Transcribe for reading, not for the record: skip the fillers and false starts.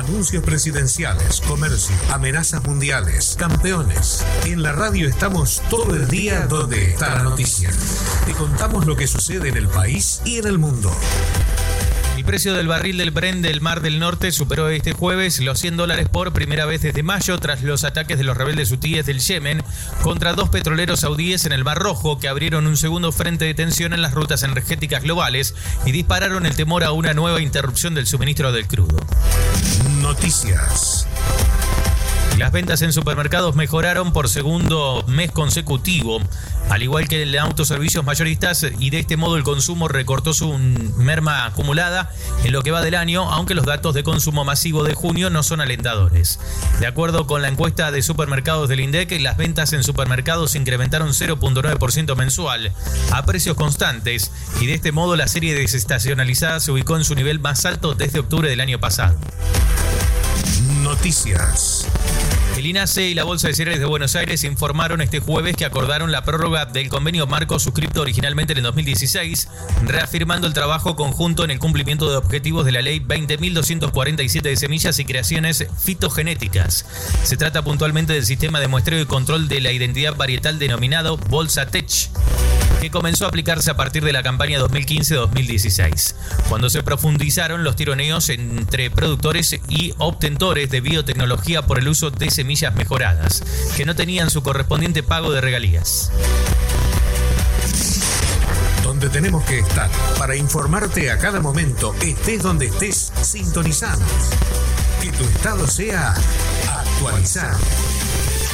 Anuncios presidenciales, comercio, amenazas mundiales, campeones. En la radio estamos todo el día donde está la noticia. Te contamos lo que sucede en el país y en el mundo. El precio del barril del Brent del Mar del Norte superó este jueves los $100 por primera vez desde mayo tras los ataques de los rebeldes hutíes del Yemen contra 2 petroleros saudíes en el Mar Rojo que abrieron un segundo frente de tensión en las rutas energéticas globales y dispararon el temor a una nueva interrupción del suministro del crudo. Noticias. Las ventas en supermercados mejoraron por segundo mes consecutivo, al igual que en autoservicios mayoristas, y de este modo el consumo recortó su merma acumulada en lo que va del año, aunque los datos de consumo masivo de junio no son alentadores. De acuerdo con la encuesta de supermercados del INDEC, las ventas en supermercados incrementaron 0.9% mensual a precios constantes, y de este modo la serie desestacionalizada se ubicó en su nivel más alto desde octubre del año pasado. Noticias. El INASE y la Bolsa de Cereales de Buenos Aires informaron este jueves que acordaron la prórroga del convenio marco suscripto originalmente en el 2016, reafirmando el trabajo conjunto en el cumplimiento de objetivos de la Ley 20.247 de semillas y creaciones fitogenéticas. Se trata puntualmente del sistema de muestreo y control de la identidad varietal denominado Bolsa Tech, que comenzó a aplicarse a partir de la campaña 2015-2016, cuando se profundizaron los tironeos entre productores y obtentores de biotecnología por el uso de semillas mejoradas, que no tenían su correspondiente pago de regalías. Donde tenemos que estar para informarte a cada momento, estés donde estés, sintonizados. Que tu estado sea actualizado.